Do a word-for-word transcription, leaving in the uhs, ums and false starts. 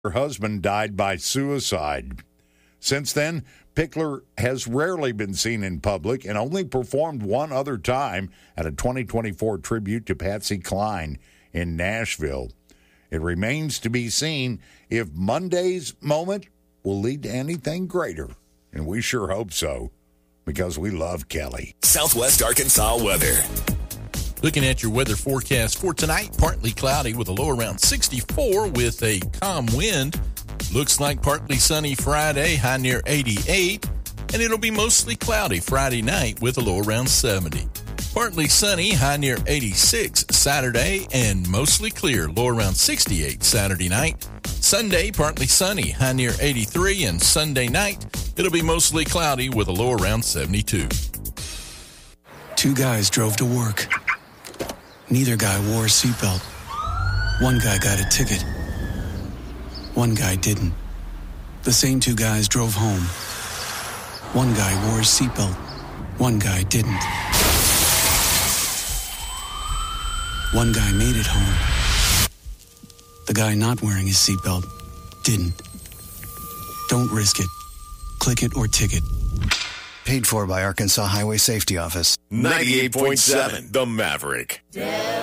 Her husband died by suicide. Since then, Pickler has rarely been seen in public and only performed one other time at a twenty twenty-four tribute to Patsy Cline in Nashville. It remains to be seen if Monday's moment will lead to anything greater, and we sure hope so, because we love Kelly. Southwest Arkansas weather. Looking at your weather forecast for tonight, partly cloudy with a low around sixty-four with a calm wind. Looks like partly sunny Friday, high near eighty-eight, and it'll be mostly cloudy Friday night with a low around seventy. Partly sunny, high near eighty-six Saturday, and mostly clear, low around sixty-eight Saturday night. Sunday, partly sunny, high near eighty-three, and Sunday night, it'll be mostly cloudy with a low around seventy-two. Two guys drove to work. Neither guy wore a seatbelt. One guy got a ticket. One guy didn't. The same two guys drove home. One guy wore a seatbelt. One guy didn't. One guy made it home. The guy not wearing his seatbelt didn't. Don't risk it. Click it or ticket. Paid for by Arkansas Highway Safety Office. ninety-eight point seven The Maverick.